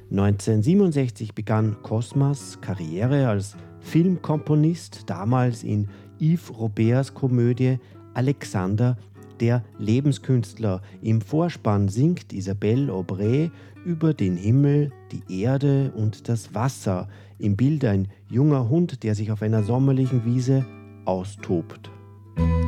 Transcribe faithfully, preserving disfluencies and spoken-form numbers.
neunzehnhundertsiebenundsechzig begann Cosmas Karriere als Filmkomponist, damals in Yves Roberts Komödie Alexander, der Lebenskünstler. Im Vorspann singt Isabelle Aubray über den Himmel, die Erde und das Wasser. Im Bild ein junger Hund, der sich auf einer sommerlichen Wiese austobt.